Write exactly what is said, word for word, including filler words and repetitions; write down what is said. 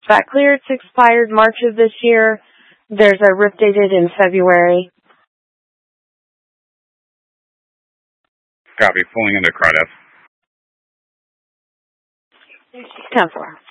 That clearance expired March of this year. There's a R I P dated in February. Copy. Pulling into Crawdad. ten four.